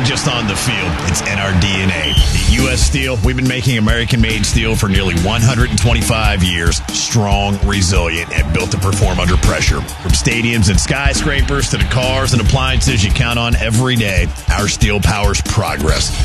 just on the field. It's in our DNA. At U.S. Steel, we've been making American-made steel for nearly 125 years. Strong, resilient, and built to perform under pressure. From stadiums and skyscrapers to the cars and appliances you count on every day, our steel powers progress.